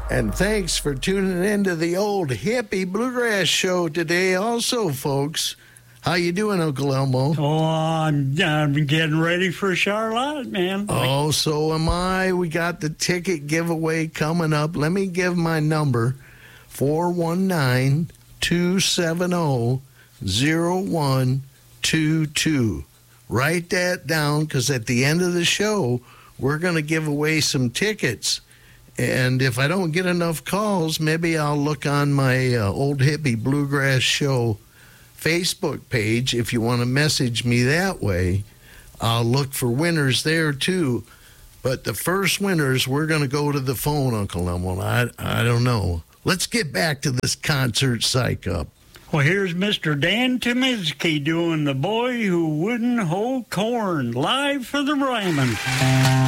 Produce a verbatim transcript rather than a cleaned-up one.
And thanks for tuning into the Old Hippie Bluegrass Show today also, folks. How you doing, Uncle Elmo? Oh, I'm, I'm getting ready for Charlotte, man. Oh, so am I. We got the ticket giveaway coming up. Let me give my number, four one nine, two seven zero, zero one two two. Write that down, because at the end of the show, we're going to give away some tickets. And if I don't get enough calls, maybe I'll look on my uh, Old Hippie Bluegrass Show Facebook page. If you want to message me that way, I'll look for winners there too. But the first winners, we're going to go to the phone, Uncle Elmo. I, I don't know. Let's get back to this concert psych up. Well, here's Mister Dan Tominski doing The Boy Who Wouldn't Hold Corn, live for the Ryman.